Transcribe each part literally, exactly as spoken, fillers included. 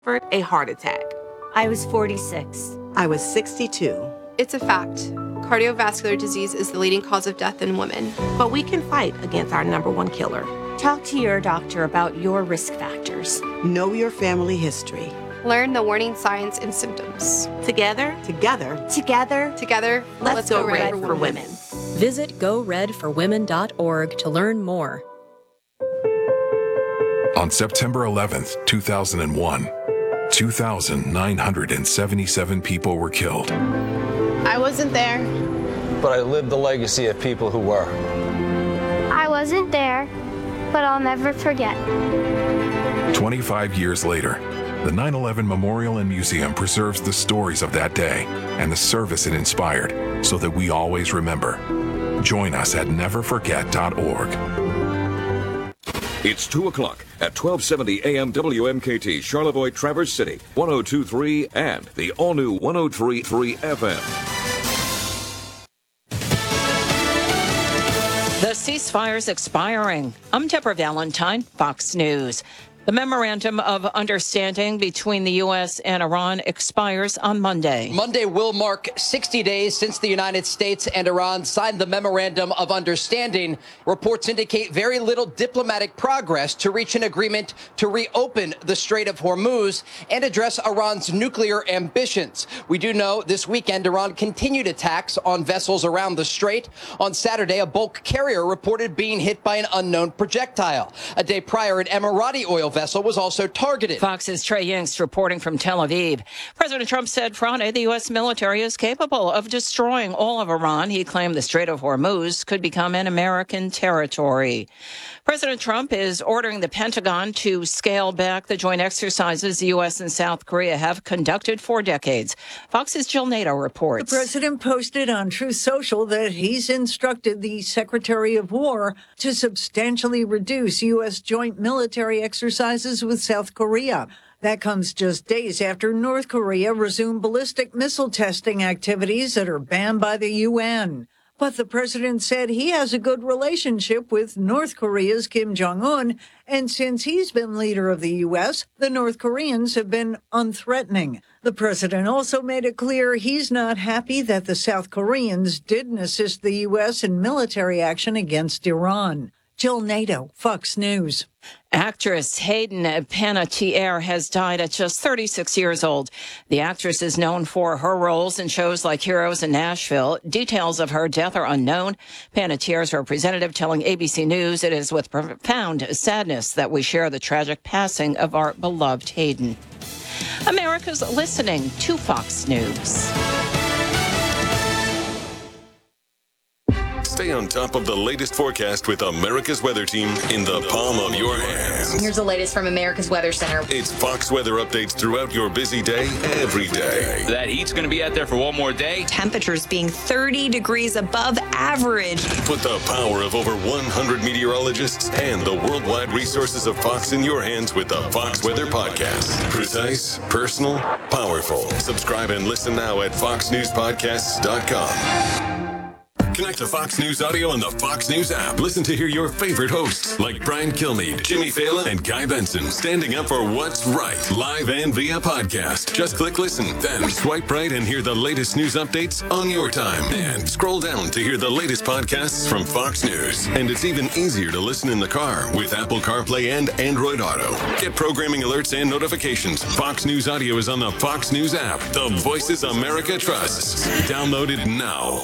suffered a heart attack. I was forty-six. I was sixty-two. It's a fact. Cardiovascular disease is the leading cause of death in women. But we can fight against our number one killer. Talk to your doctor about your risk factors. Know your family history. Learn the warning signs and symptoms. Together, Together, Together, Together, let's, let's go, go red, red for, for women. women. Visit go red for women dot org to learn more. On September eleventh, two thousand one, two thousand nine hundred seventy-seven people were killed. I wasn't there. But I lived the legacy of people who were. I wasn't there, but I'll never forget. twenty-five years later, the nine eleven Memorial and Museum preserves the stories of that day and the service it inspired so that we always remember. Join us at never forget dot org. It's two o'clock at twelve seventy A M W M K T, Charlevoix, Traverse City, one oh two point three, and the all-new one oh three point three F M. The ceasefire's expiring. I'm Deborah Valentine, Fox News. The Memorandum of Understanding between the U S and Iran expires on Monday. Monday will mark sixty days since the United States and Iran signed the Memorandum of Understanding. Reports indicate very little diplomatic progress to reach an agreement to reopen the Strait of Hormuz and address Iran's nuclear ambitions. We do know this weekend Iran continued attacks on vessels around the strait. On Saturday, a bulk carrier reported being hit by an unknown projectile. A day prior, an Emirati oil vessel was also targeted. Fox's Trey Yingst reporting from Tel Aviv. President Trump said Friday the U S military is capable of destroying all of Iran. He claimed the Strait of Hormuz could become an American territory. President Trump is ordering the Pentagon to scale back the joint exercises the U S and South Korea have conducted for decades. Fox's Jill Nato reports. The president posted on Truth Social that he's instructed the Secretary of War to substantially reduce U S joint military exercises with South Korea. That comes just days after North Korea resumed ballistic missile testing activities that are banned by the U N. But the president said he has a good relationship with North Korea's Kim Jong-un, and since he's been leader of the U S, the North Koreans have been unthreatening. The president also made it clear he's not happy that the South Koreans didn't assist the U S in military action against Iran. Jill Nato, Fox News. Actress Hayden Panettiere has died at just thirty-six years old. The actress is known for her roles in shows like Heroes in Nashville. Details of her death are unknown. Panettiere's representative telling A B C News it is with profound sadness that we share the tragic passing of our beloved Hayden. America's listening to Fox News. Stay on top of the latest forecast with America's Weather Team in the palm of your hands. Here's the latest from America's Weather Center. It's Fox weather updates throughout your busy day, every day. That heat's going to be out there for one more day. Temperatures being thirty degrees above average. Put the power of over one hundred meteorologists and the worldwide resources of Fox in your hands with the Fox Weather Podcast. Precise, personal, powerful. Subscribe and listen now at fox news podcasts dot com. Connect to Fox News Audio on the Fox News app. Listen to hear your favorite hosts like Brian Kilmeade, Jimmy Fallon, and Guy Benson standing up for what's right, live and via podcast. Just click listen, then swipe right and hear the latest news updates on your time. And scroll down to hear the latest podcasts from Fox News. And it's even easier to listen in the car with Apple CarPlay and Android Auto. Get programming alerts and notifications. Fox News Audio is on the Fox News app. The voices America trusts. Download it now.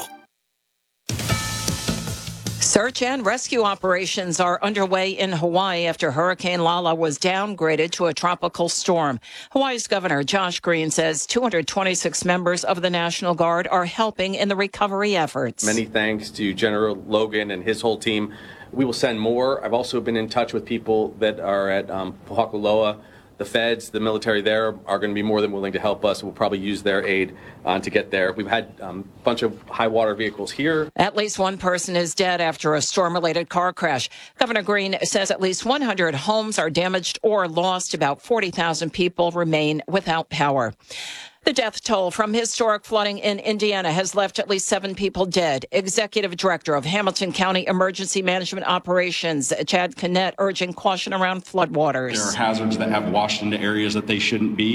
Search and rescue operations are underway in Hawaii after Hurricane Lala was downgraded to a tropical storm. Hawaii's Governor Josh Green says two hundred twenty-six members of the National Guard are helping in the recovery efforts. Many thanks to General Logan and his whole team. We will send more. I've also been in touch with people that are at um, Pohakuloa. The feds, the military there are going to be more than willing to help us. We'll probably use their aid uh, to get there. We've had um, a bunch of high water vehicles here. At least one person is dead after a storm-related car crash. Governor Green says at least one hundred homes are damaged or lost. About forty thousand people remain without power. The death toll from historic flooding in Indiana has left at least seven people dead. Executive Director of Hamilton County Emergency Management Operations, Chad Kinnett, urging caution around floodwaters. There are hazards that have washed into areas that they shouldn't be.